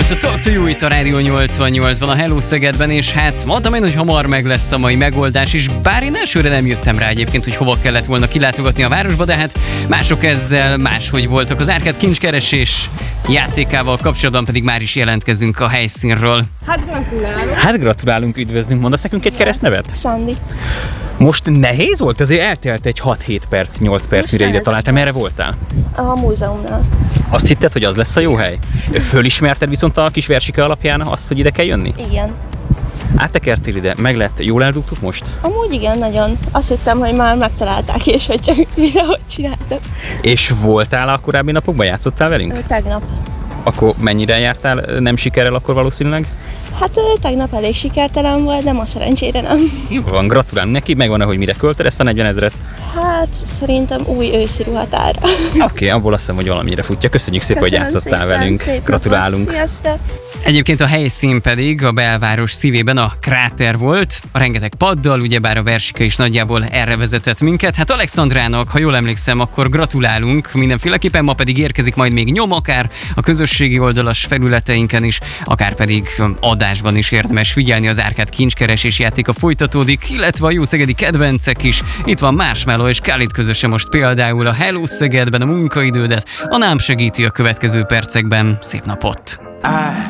volt a Talk to You itt a Rádió 88-ban, a Hello Szegedben, és hát mondtam én, hogy hamar meg lesz a mai megoldás is, bár én elsőre nem jöttem rá egyébként, hogy hova kellett volna kilátogatni a városba, de hát mások ezzel máshogy voltak. Az Árkád kincskeresés játékával kapcsolatban pedig már is jelentkezünk a helyszínről. Hát gratulálunk, üdvözlünk. Mondasz nekünk egy keresztnevet? Szandi. Most nehéz volt? Azért eltelt egy 6-7 perc, 8 perc, mire ide találtál. Merre voltál? A múzeumnál. Azt hitted, hogy az lesz a jó hely? Fölismerted viszont a kis versike alapján azt, hogy ide kell jönni? Igen. Áttekertél ide? Meg lett? Jól eldugtuk most? Amúgy igen, nagyon. Azt hittem, hogy már megtalálták, és hogy csak videót csináltak. És voltál a korábbi napokban? Játszottál velünk? Tegnap. Akkor mennyire jártál nem sikerrel akkor valószínűleg? Hát tegnap elég sikertelen volt, de ma szerencsére nem. Jó van, gratulálunk neki. Megvan, hogy mire költöd ezt a 40 000-et? Hát szerintem új őszi ruhatára. Oké, abból azt hiszem, hogy valamire futja. Köszönjük szépen, hogy játszottál szépen, velünk. szép Gratulálunk. napot. Sziasztok! Egyébként a helyszín pedig a belváros szívében a kráter volt, a rengeteg paddal, ugyebár a versika is nagyjából erre vezetett minket. Hát Alexandrának, ha jól emlékszem, akkor gratulálunk mindenféleképpen, ma pedig érkezik majd még nyom, akár a közösségi oldalas felületeinken is, akár pedig adásban is érdemes figyelni, az Árkád kincskeresés játéka folytatódik, illetve a jó szegedi kedvencek is. Itt van Marshmallow és Khalid közösen most például a Hello Szegedben a munkaidődet, a nám segíti a következő percekben. Szép napot!